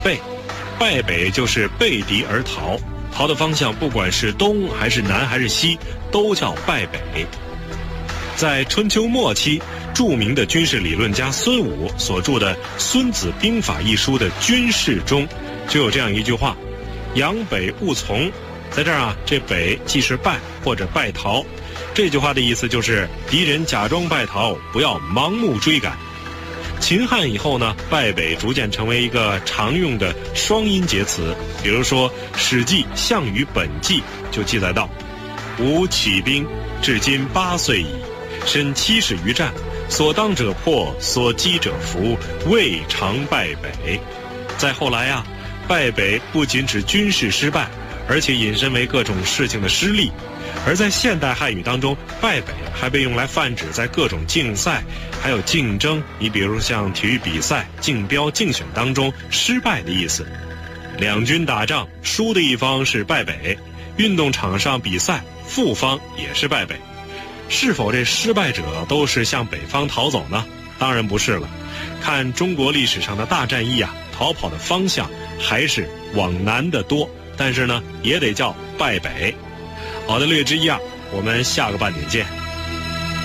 背，败北就是背敌而逃，逃的方向不管是东还是南还是西，都叫败北。在春秋末期，著名的军事理论家孙武所著的《孙子兵法》一书的军事中，就有这样一句话：扬北勿从。在这儿啊，这北既是败或者败逃，这句话的意思就是敌人假装败逃，不要盲目追赶。秦汉以后呢，败北逐渐成为一个常用的双音节词。比如说《史记·项羽本纪》就记载道：吾起兵，至今8岁矣，身70余战，所当者破，所击者服，未尝败北。再后来啊，败北不仅指军事失败，而且引申为各种事情的失利。而在现代汉语当中，败北还被用来泛指在各种竞赛还有竞争，你比如像体育比赛、竞标、竞选当中失败的意思。两军打仗，输的一方是败北；运动场上比赛，负方也是败北。是否这失败者都是向北方逃走呢？当然不是了。看中国历史上的大战役啊，逃跑的方向还是往南的多，但是呢，也得叫败北。好的，略知一二，我们下个半点见。